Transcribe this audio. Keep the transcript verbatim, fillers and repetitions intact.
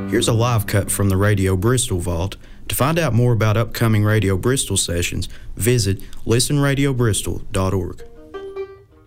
Here's a live cut from the Radio Bristol Vault. To find out more about upcoming Radio Bristol sessions, visit listen radio bristol dot org.